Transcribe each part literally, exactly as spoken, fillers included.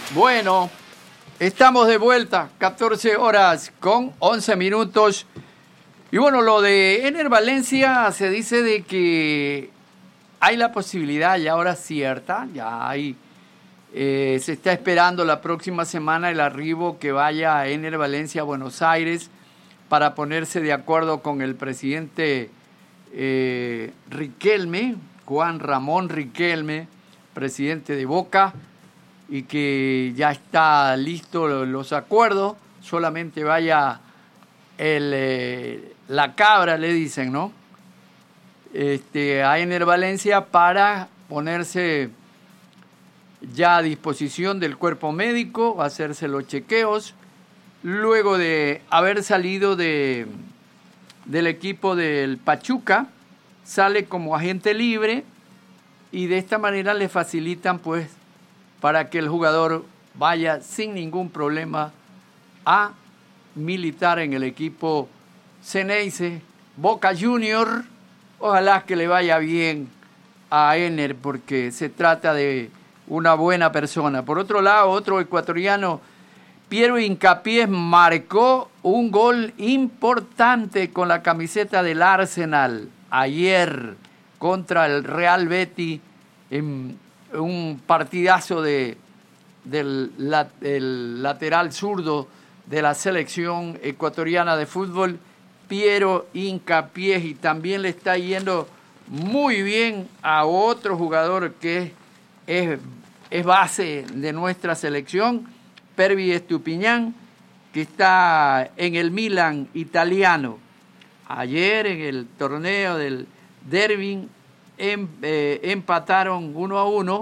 Bueno, estamos de vuelta, catorce horas con once minutos. Y bueno, lo de Ener Valencia se dice de que hay la posibilidad, ya ahora cierta, ya hay, eh, se está esperando la próxima semana el arribo que vaya Ener Valencia a Buenos Aires para ponerse de acuerdo con el presidente eh, Riquelme, Juan Ramón Riquelme, presidente de Boca, y que ya está listo los acuerdos, solamente vaya el, eh, la cabra, le dicen, ¿no? Este, a Ener Valencia para ponerse ya a disposición del cuerpo médico, hacerse los chequeos, luego de haber salido de, del equipo del Pachuca, sale como agente libre y de esta manera le facilitan pues para que el jugador vaya sin ningún problema a militar en el equipo Xeneize, Boca Junior. Ojalá que le vaya bien a Ener porque se trata de una buena persona. Por otro lado, otro ecuatoriano, Piero Hincapié, marcó un gol importante con la camiseta del Arsenal ayer contra el Real Betis en un partidazo de, del, del lateral zurdo de la selección ecuatoriana de fútbol, Piero Hincapié, y también le está yendo muy bien a otro jugador que es, es base de nuestra selección, Pervis Estupiñán, que está en el Milan italiano. Ayer en el torneo del Derby em, eh, empataron uno a uno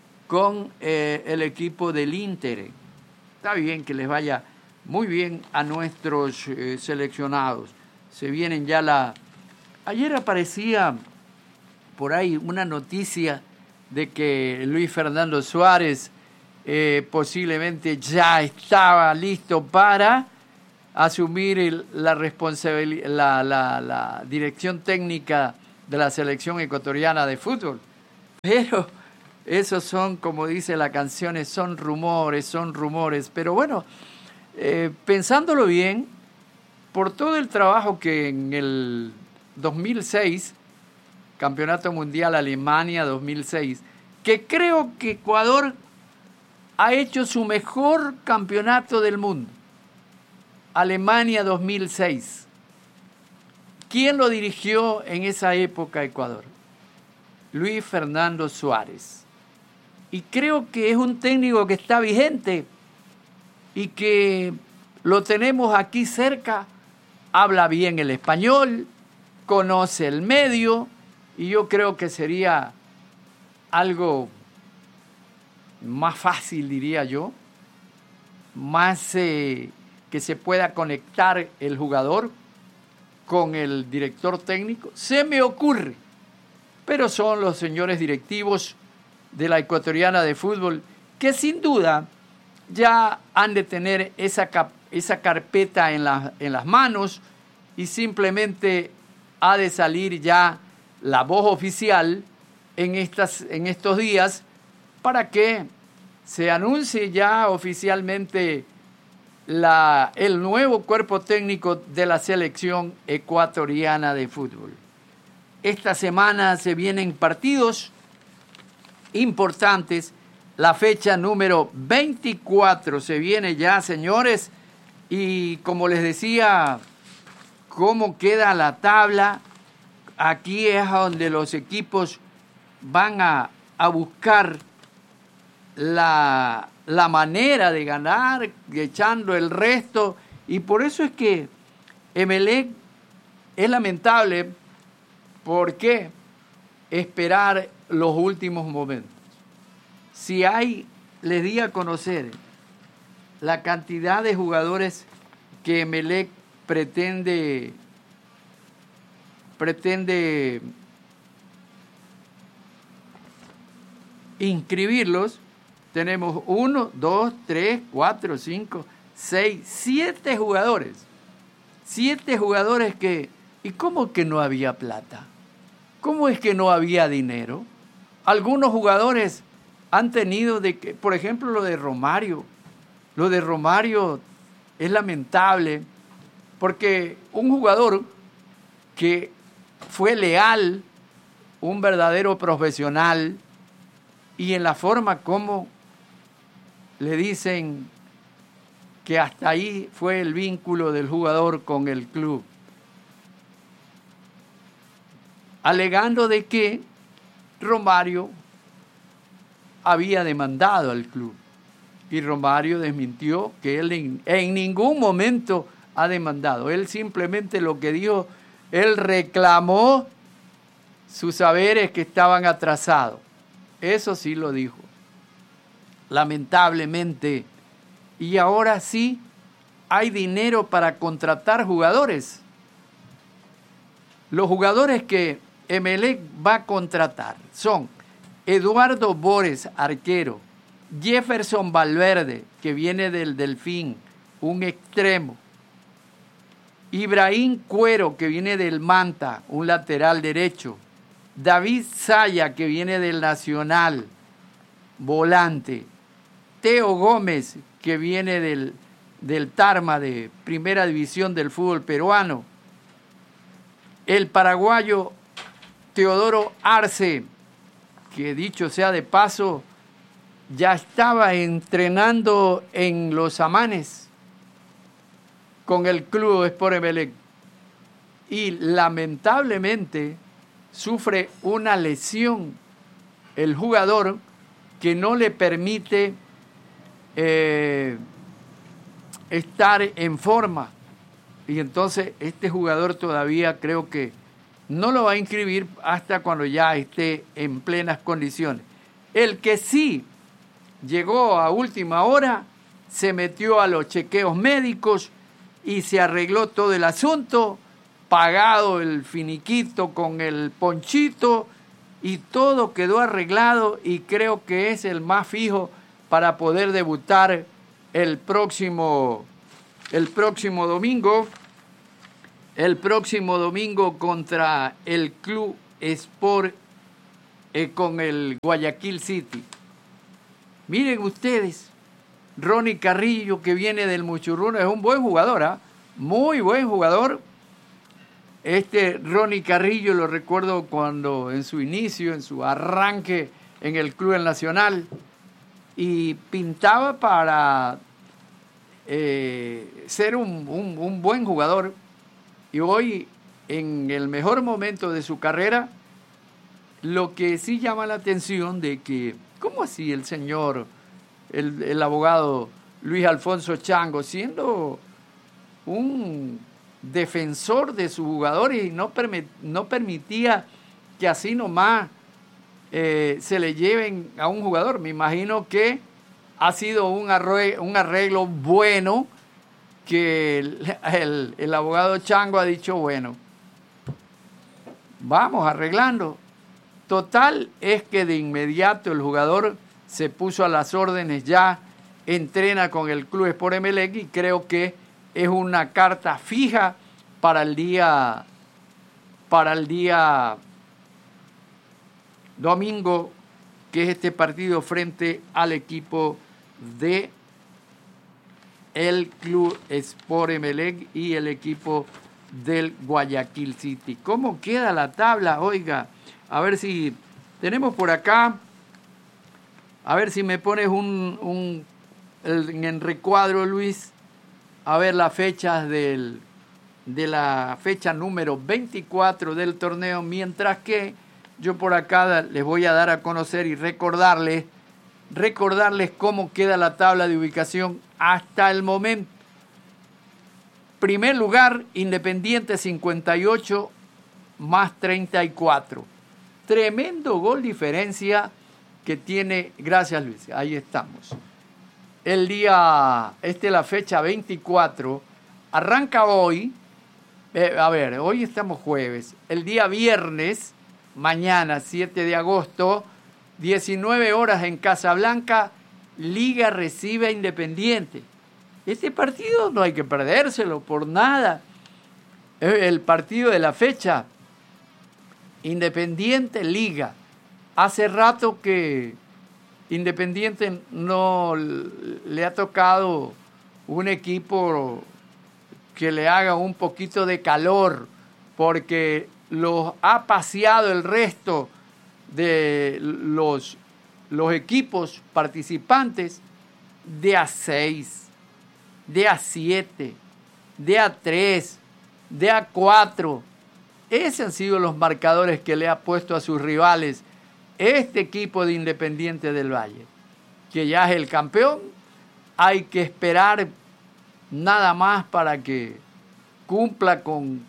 con eh, el equipo del Inter. Está bien que les vaya muy bien a nuestros eh, seleccionados. Se vienen ya la... Ayer aparecía por ahí una noticia de que Luis Fernando Suárez eh, posiblemente ya estaba listo para asumir el, la responsabilidad, la, la, la dirección técnica de la selección ecuatoriana de fútbol. Pero esos son, como dice la canción, son rumores, son rumores. Pero bueno, eh, pensándolo bien, por todo el trabajo que en el dos mil seis, Campeonato Mundial Alemania dos mil seis, que creo que Ecuador ha hecho su mejor campeonato del mundo. Alemania dos mil seis. ¿Quién lo dirigió en esa época a Ecuador? Luis Fernando Suárez. Y creo que es un técnico que está vigente y que lo tenemos aquí cerca. Habla bien el español, conoce el medio, y yo creo que sería algo más fácil, diría yo, más eh, que se pueda conectar el jugador con el director técnico. Se me ocurre, pero son los señores directivos de la ecuatoriana de fútbol que sin duda ya han de tener esa, cap- esa carpeta en, la, en las manos, y simplemente ha de salir ya la voz oficial en, estas, en estos días para que se anuncie ya oficialmente la, el nuevo cuerpo técnico de la selección ecuatoriana de fútbol. Esta semana se vienen partidos importantes. La fecha número veinticuatro se viene ya, señores, y como les decía, cómo queda la tabla, aquí es donde los equipos van a, a buscar la, la manera de ganar, echando el resto, y por eso es que Emelec es lamentable. ¿Por qué esperar los últimos momentos? Si hay, les di a conocer la cantidad de jugadores que Emelec pretende, pretende inscribirlos. Tenemos uno, dos, tres, cuatro, cinco, seis, siete jugadores. Siete jugadores que... ¿Y cómo que no había plata? ¿Cómo es que no había dinero? Algunos jugadores han tenido de que, por ejemplo, lo de Romario. Lo de Romario es lamentable porque un jugador que fue leal, un verdadero profesional, y en la forma como le dicen que hasta ahí fue el vínculo del jugador con el club, alegando de que Romario había demandado al club. Y Romario desmintió que él en, en ningún momento ha demandado. Él simplemente lo que dijo, él reclamó sus saberes que estaban atrasados. Eso sí lo dijo. Lamentablemente. Y ahora sí hay dinero para contratar jugadores. Los jugadores que Emelec va a contratar son Eduardo Bores, arquero; Jefferson Valverde, que viene del Delfín, un extremo; Ibrahim Cuero, que viene del Manta, un lateral derecho; David Saya, que viene del Nacional, volante; Teo Gómez, que viene del, del Tarma, de Primera División del fútbol peruano; el paraguayo Teodoro Arce, que dicho sea de paso, ya estaba entrenando en Los Amanes con el club Sport Emelec y lamentablemente sufre una lesión el jugador que no le permite eh, estar en forma, y entonces este jugador todavía creo que no lo va a inscribir hasta cuando ya esté en plenas condiciones. El que sí llegó a última hora, se metió a los chequeos médicos y se arregló todo el asunto, pagado el finiquito con el ponchito y todo quedó arreglado, y creo que es el más fijo para poder debutar el próximo, el próximo domingo, el próximo domingo contra el Club Sport eh, con el Guayaquil City. Miren ustedes, Ronnie Carrillo, que viene del Muchurruna, es un buen jugador, ¿eh? Muy buen jugador. Este Ronnie Carrillo lo recuerdo cuando en su inicio, en su arranque en el Club El Nacional, y pintaba para eh, ser un, un, un buen jugador. Y hoy, en el mejor momento de su carrera, lo que sí llama la atención de que, ¿cómo así el señor, el, el abogado Luis Alfonso Chango, siendo un defensor de sus jugadores y no, permit, no permitía que así nomás eh, se le lleven a un jugador? Me imagino que ha sido un arreglo, un arreglo bueno, que el, el, el abogado Chango ha dicho, bueno, vamos arreglando. Total es que de inmediato el jugador se puso a las órdenes, ya entrena con el Club Sport Emelec, y creo que es una carta fija para el día, para el día domingo, que es este partido frente al equipo de el Club Sport Emelec y el equipo del Guayaquil City. ¿Cómo queda la tabla? Oiga, a ver si tenemos por acá, a ver si me pones un, un el, en recuadro, Luis, a ver las fechas del, de la fecha número veinticuatro del torneo, mientras que yo por acá les voy a dar a conocer y recordarles, recordarles cómo queda la tabla de ubicación hasta el momento. Primer lugar, Independiente cincuenta y ocho más treinta y cuatro. Tremendo gol diferencia que tiene, gracias Luis, ahí estamos. El día, este es la fecha veinticuatro, arranca hoy, eh, a ver, hoy estamos jueves, el día viernes, mañana siete de agosto, diecinueve horas en Casablanca, Liga recibe a Independiente. Este partido no hay que perdérselo por nada. El partido de la fecha, Independiente Liga. Hace rato que Independiente no le ha tocado un equipo que le haga un poquito de calor, porque los ha paseado el resto de los, los equipos participantes de a seis, de a siete, de a tres, de a cuatro. Esos han sido los marcadores que le ha puesto a sus rivales este equipo de Independiente del Valle, que ya es el campeón. Hay que esperar nada más para que cumpla con,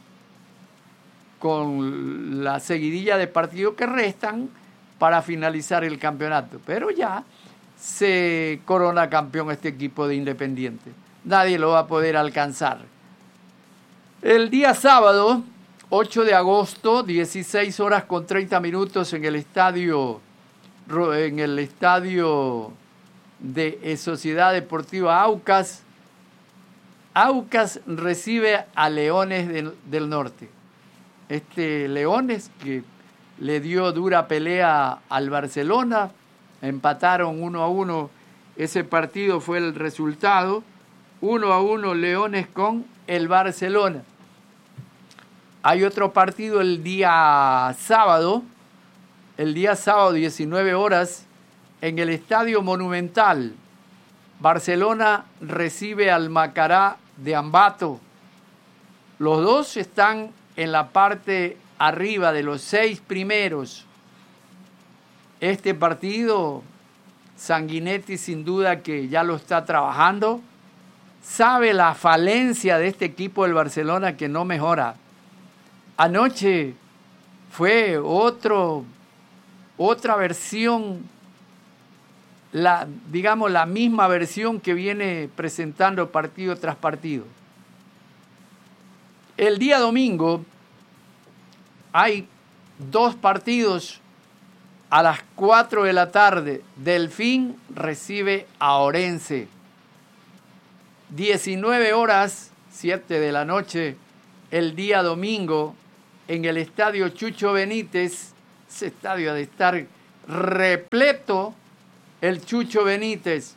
con la seguidilla de partidos que restan para finalizar el campeonato. Pero ya se corona campeón este equipo de Independiente. Nadie lo va a poder alcanzar. El día sábado, ocho de agosto, dieciséis horas con treinta minutos en el estadio, en el estadio de Sociedad Deportiva Aucas. Aucas recibe a Leones del, del Norte. Este Leones que le dio dura pelea al Barcelona, empataron uno a uno, ese partido fue el resultado, uno a uno Leones con el Barcelona. Hay otro partido el día sábado, el día sábado diecinueve horas, en el Estadio Monumental. Barcelona recibe al Macará de Ambato. Los dos están en la parte arriba de los seis primeros. Este partido, Sanguinetti sin duda que ya lo está trabajando. Sabe la falencia de este equipo del Barcelona que no mejora. Anoche fue otro, otra versión, la, digamos la misma versión que viene presentando partido tras partido. El día domingo hay dos partidos a las cuatro de la tarde. Delfín recibe a Orense. diecinueve horas, siete de la noche, el día domingo, en el estadio Chucho Benítez. Ese estadio ha de estar repleto, el Chucho Benítez.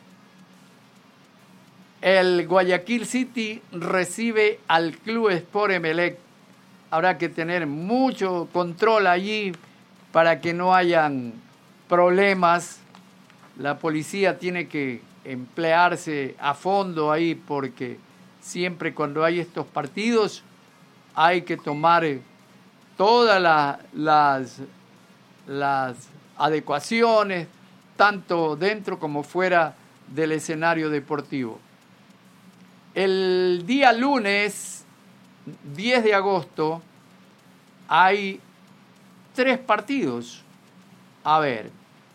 El Guayaquil City recibe al Club Sport Emelec. Habrá que tener mucho control allí para que no hayan problemas. La policía tiene que emplearse a fondo ahí, porque siempre cuando hay estos partidos hay que tomar todas la, las, las adecuaciones, tanto dentro como fuera del escenario deportivo. El día lunes, diez de agosto, hay tres partidos. A ver,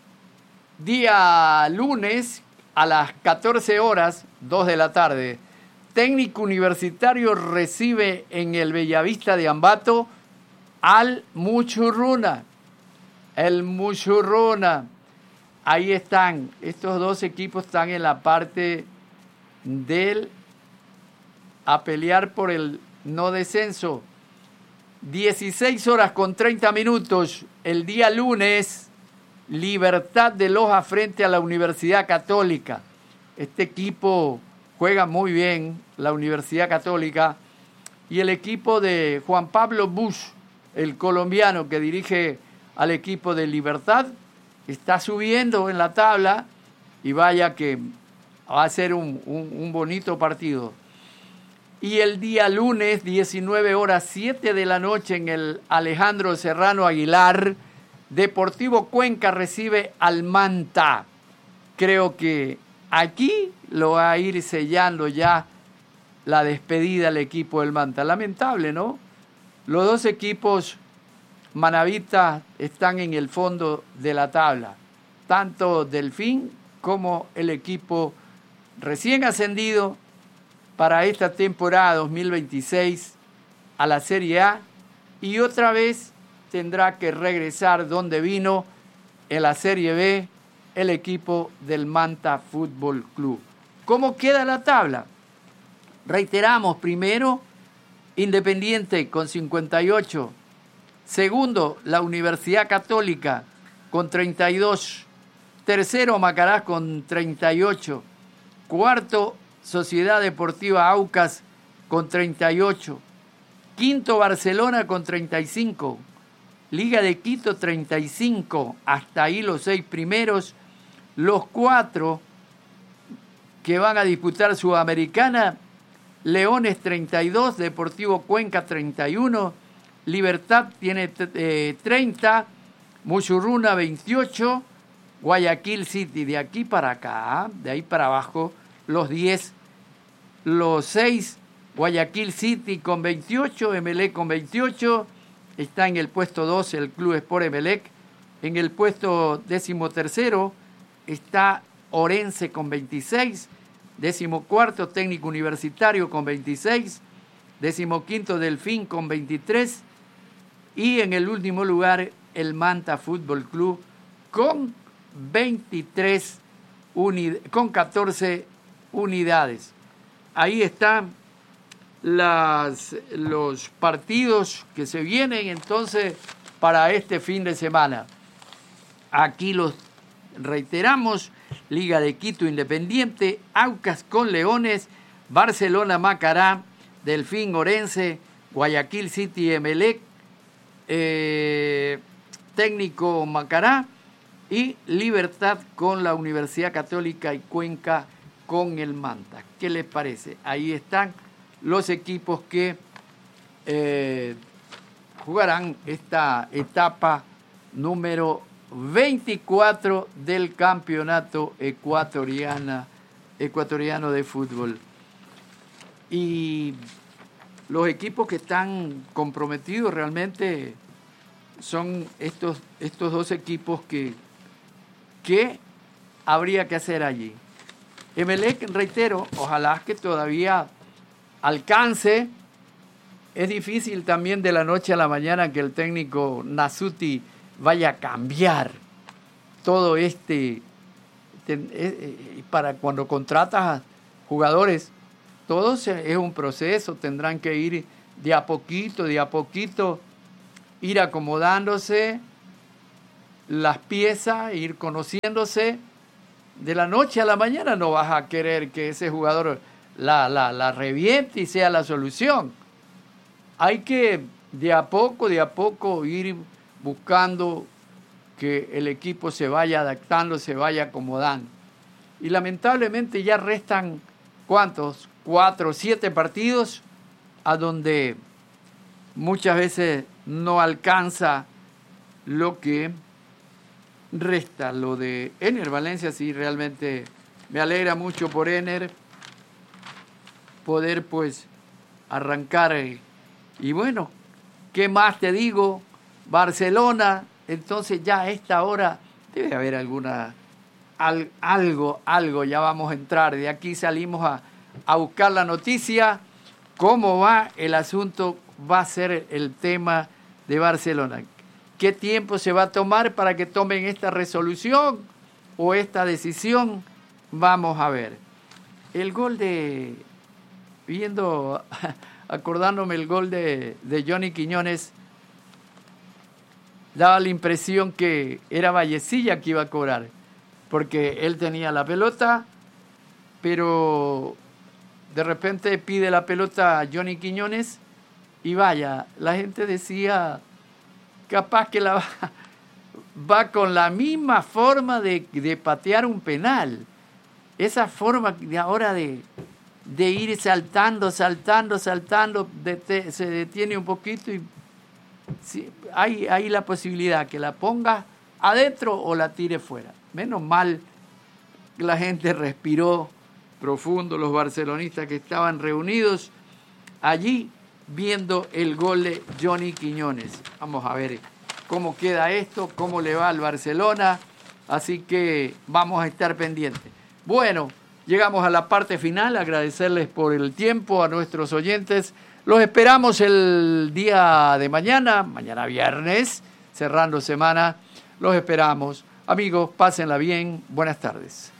día lunes a las catorce horas, dos de la tarde, Técnico Universitario recibe en el Bellavista de Ambato al Muchurruna. El Muchurruna. Ahí están. Estos dos equipos están en la parte del a pelear por el no descenso. dieciséis horas con treinta minutos. El día lunes, Libertad de Loja frente a la Universidad Católica. Este equipo juega muy bien, la Universidad Católica, y el equipo de Juan Pablo Bush, el colombiano que dirige al equipo de Libertad, está subiendo en la tabla, y vaya que va a ser un, un, un bonito partido. Y el día lunes, diecinueve horas, siete de la noche, en el Alejandro Serrano Aguilar, Deportivo Cuenca recibe al Manta. Creo que aquí lo va a ir sellando ya la despedida al equipo del Manta. Lamentable, ¿no? Los dos equipos manavitas están en el fondo de la tabla, tanto Delfín como el equipo recién ascendido para esta temporada dos mil veintiséis a la Serie A, y otra vez tendrá que regresar donde vino, en la Serie B, el equipo del Manta Fútbol Club. ¿Cómo queda la tabla? Reiteramos, primero, Independiente con cincuenta y ocho. Segundo, la Universidad Católica con treinta y dos. Tercero, Macará con treinta y ocho. Cuarto, Sociedad Deportiva Aucas con treinta y ocho. Quinto, Barcelona con treinta y cinco. Liga de Quito treinta y cinco. Hasta ahí los seis primeros. Los cuatro que van a disputar Sudamericana: Leones treinta y dos, Deportivo Cuenca treinta y uno, Libertad tiene eh, treinta, Musurruna veintiocho, Guayaquil City. De aquí para acá, de ahí para abajo, los diez, los seis, Guayaquil City con veintiocho, Emelec con veintiocho, está en el puesto doce el Club Sport Emelec, en el puesto decimotercero está Orense con veintiséis, decimocuarto Técnico Universitario con veintiséis, decimoquinto Delfín con veintitrés y en el último lugar el Manta Fútbol Club con veintitrés unidades, con catorce unidades. Ahí están las, los partidos que se vienen entonces para este fin de semana. Aquí los reiteramos: Liga de Quito Independiente, Aucas con Leones, Barcelona Macará, Delfín Orense, Guayaquil City Emelec, eh, Técnico Macará y Libertad con la Universidad Católica y Cuenca con el Manta. ¿Qué les parece? Ahí están los equipos que eh, jugarán esta etapa número veinticuatro del campeonato ecuatoriana, ecuatoriano de fútbol. Y los equipos que están comprometidos realmente son estos, estos dos equipos que, que habría que hacer allí. Emelec, reitero, ojalá que todavía alcance. Es difícil también de la noche a la mañana que el técnico Nasuti vaya a cambiar todo este, para cuando contratas a jugadores, todo es un proceso, tendrán que ir de a poquito, de a poquito, ir acomodándose las piezas, ir conociéndose. De la noche a la mañana no vas a querer que ese jugador la, la, la reviente y sea la solución. Hay que de a poco, de a poco ir buscando que el equipo se vaya adaptando, se vaya acomodando. Y lamentablemente ya restan, ¿cuántos? Cuatro, siete partidos a donde muchas veces no alcanza lo que resta. Lo de Ener Valencia sí realmente me alegra mucho por Ener poder pues arrancar. Y bueno, ¿qué más te digo? Barcelona, entonces ya a esta hora debe haber alguna, al, algo, algo, ya vamos a entrar. De aquí salimos a, a buscar la noticia. ¿Cómo va el asunto? Va a ser el tema de Barcelona. ¿Qué tiempo se va a tomar para que tomen esta resolución o esta decisión? Vamos a ver. El gol de, viendo, acordándome el gol de, de Johnny Quiñones, daba la impresión que era Vallecilla que iba a cobrar, porque él tenía la pelota, pero de repente pide la pelota a Johnny Quiñones y vaya, la gente decía, capaz que la va, va con la misma forma de, de patear un penal, esa forma de ahora de, de ir saltando, saltando, saltando, de, se detiene un poquito y sí, hay, hay la posibilidad que la ponga adentro o la tire fuera. Menos mal que la gente respiró profundo, los barcelonistas que estaban reunidos allí viendo el gol de Johnny Quiñones. Vamos a ver cómo queda esto, cómo le va al Barcelona, así que vamos a estar pendientes. Bueno, llegamos a la parte final, agradecerles por el tiempo a nuestros oyentes. Los esperamos el día de mañana, mañana viernes, cerrando semana. Los esperamos. Amigos, pásenla bien. Buenas tardes.